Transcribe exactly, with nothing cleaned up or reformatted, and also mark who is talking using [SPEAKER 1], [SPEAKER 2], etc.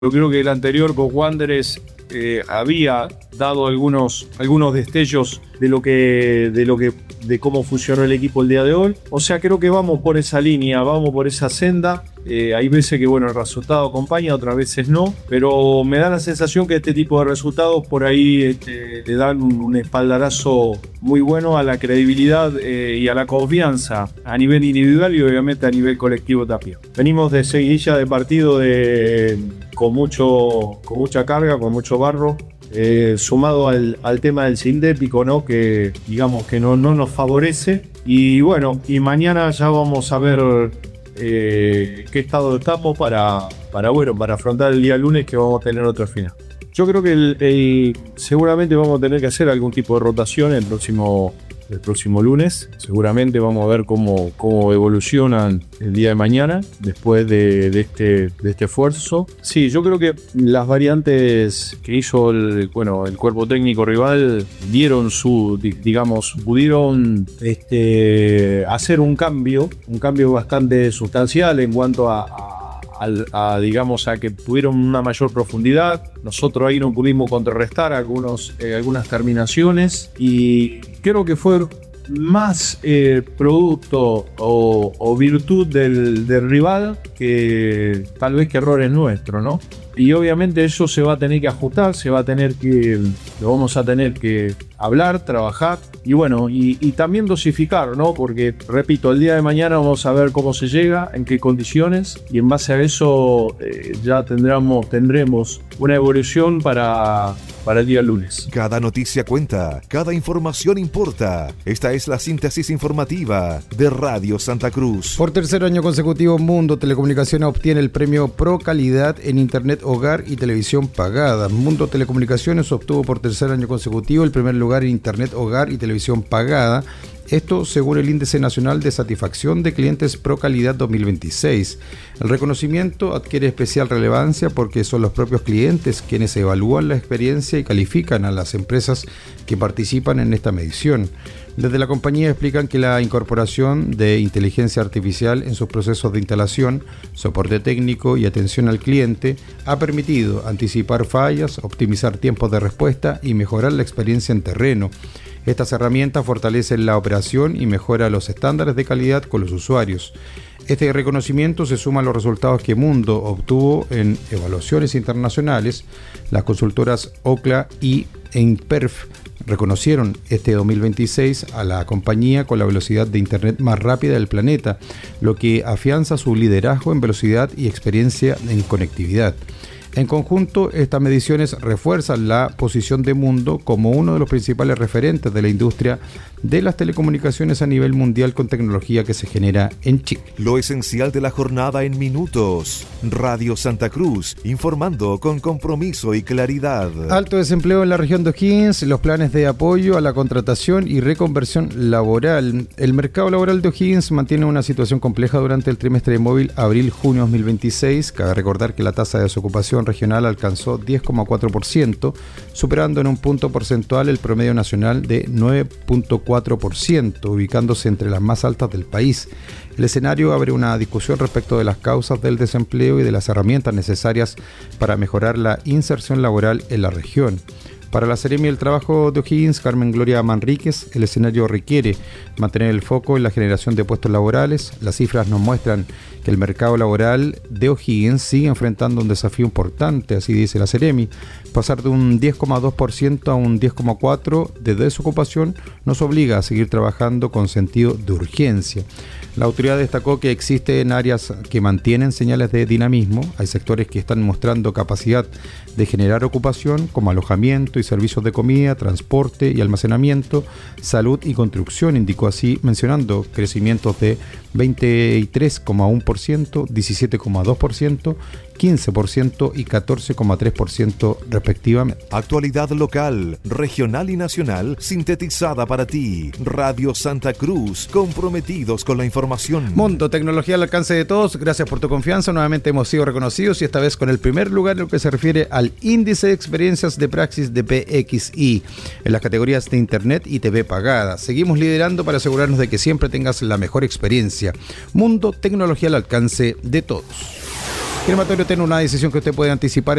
[SPEAKER 1] Yo creo que el anterior Bob Wanderers eh, había dado algunos, algunos destellos de lo que, de lo que, de cómo funcionó el equipo el día de hoy. O sea, creo que vamos por esa línea, vamos por esa senda. Eh, hay veces que bueno, el resultado acompaña, otras veces no, pero me da la sensación que este tipo de resultados por ahí este, le dan un, un espaldarazo muy bueno a la credibilidad eh, y a la confianza a nivel individual y obviamente a nivel colectivo también. Venimos de seguidilla de partido de, con, mucho, con mucha carga, con mucho barro. Eh, sumado al, al tema del sindépico, ¿no? Que digamos que no, no nos favorece. Y bueno, y mañana ya vamos a ver eh, qué estado estamos para, para, bueno, para afrontar el día lunes, que vamos a tener otra final. Yo creo que el, el, seguramente vamos a tener que hacer algún tipo de rotación el próximo, el próximo lunes. Seguramente vamos a ver cómo, cómo evolucionan el día de mañana después de, de, este, de este esfuerzo. Sí, yo creo que las variantes que hizo el, bueno, el cuerpo técnico rival dieron su, digamos, pudieron este, hacer un cambio, un cambio bastante sustancial en cuanto a, a A, a, digamos, a que tuvieron una mayor profundidad. Nosotros ahí no pudimos contrarrestar algunos, eh, algunas terminaciones y creo que fue más eh, producto o, o virtud del, del rival que tal vez que errores nuestros, ¿no? Y obviamente eso se va a tener que ajustar, se va a tener que, lo vamos a tener que hablar, trabajar y bueno, y, y también dosificar, ¿no? Porque, repito, el día de mañana vamos a ver cómo se llega, en qué condiciones y en base a eso eh, ya tendremos, tendremos una evolución para, para el día lunes.
[SPEAKER 2] Cada noticia cuenta, cada información importa. Esta es la síntesis informativa de Radio Santa Cruz.
[SPEAKER 3] Por tercer año consecutivo, Mundo Telecomunicaciones obtiene el premio Pro Calidad en Internet Hogar y Televisión Pagada. Mundo Telecomunicaciones obtuvo por tercer año consecutivo el primer lugar en Internet Hogar y Televisión Pagada. Esto según el Índice Nacional de Satisfacción de Clientes Pro Calidad dos mil veintiséis. El reconocimiento adquiere especial relevancia porque son los propios clientes quienes evalúan la experiencia y califican a las empresas que participan en esta medición. Desde la compañía explican que la incorporación de inteligencia artificial en sus procesos de instalación, soporte técnico y atención al cliente ha permitido anticipar fallas, optimizar tiempos de respuesta y mejorar la experiencia en terreno. Estas herramientas fortalecen la operación y mejoran los estándares de calidad con los usuarios. Este reconocimiento se suma a los resultados que Mundo obtuvo en evaluaciones internacionales. Las consultoras Ookla y Einperf reconocieron este dos mil veintiséis a la compañía con la velocidad de Internet más rápida del planeta, lo que afianza su liderazgo en velocidad y experiencia en conectividad. En conjunto, estas mediciones refuerzan la posición de Mundo como uno de los principales referentes de la industria de las telecomunicaciones a nivel mundial con tecnología que se genera en Chile.
[SPEAKER 2] Lo esencial de la jornada en minutos. Radio Santa Cruz, informando con compromiso y claridad.
[SPEAKER 3] Alto desempleo en la región de O'Higgins, los planes de apoyo a la contratación y reconversión laboral. El mercado laboral de O'Higgins mantiene una situación compleja durante el trimestre móvil abril-junio dos mil veintiséis. Cabe recordar que la tasa de desocupación regional alcanzó diez coma cuatro por ciento, superando en un punto porcentual el promedio nacional de nueve punto cuatro por ciento, ubicándose entre las más altas del país. El escenario abre una discusión respecto de las causas del desempleo y de las herramientas necesarias para mejorar la inserción laboral en la región. Para la Seremi del Trabajo de O'Higgins, Carmen Gloria Manríquez, el escenario requiere mantener el foco en la generación de puestos laborales. Las cifras nos muestran que el mercado laboral de O'Higgins sigue enfrentando un desafío importante, así dice la Seremi. Pasar de un diez coma dos por ciento a un diez coma cuatro por ciento de desocupación nos obliga a seguir trabajando con sentido de urgencia. La autoridad destacó que existen áreas que mantienen señales de dinamismo. Hay sectores que están mostrando capacidad de generar ocupación, como alojamiento y servicios de comida, transporte y almacenamiento, salud y construcción, indicó así, mencionando crecimientos de veintitrés coma uno por ciento, diecisiete coma dos por ciento, quince por ciento y catorce coma tres por ciento respectivamente.
[SPEAKER 2] Actualidad local, regional y nacional sintetizada para ti. Radio Santa Cruz, comprometidos con la información.
[SPEAKER 3] Mundo, tecnología al alcance de todos. Gracias por tu confianza. Nuevamente hemos sido reconocidos y esta vez con el primer lugar en lo que se refiere al índice de experiencias de praxis de P X I en las categorías de Internet y T V pagada. Seguimos liderando para asegurarnos de que siempre tengas la mejor experiencia. Mundo, tecnología al alcance de todos. Crematorio Eterno, una decisión que usted puede anticipar